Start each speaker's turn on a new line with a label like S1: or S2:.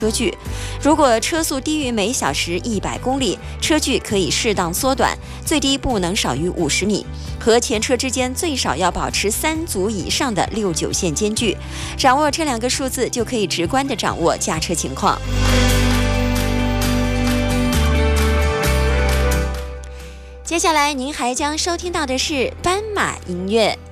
S1: 车距。如果车速低于每小时100公里，车距可以适当缩短，最低不能少于50米，和前车之间最少要保持3组以上的6/9线间距。掌握这2个数字，就可以直观地掌握驾车情况。接下来您还将收听到的是斑马音乐。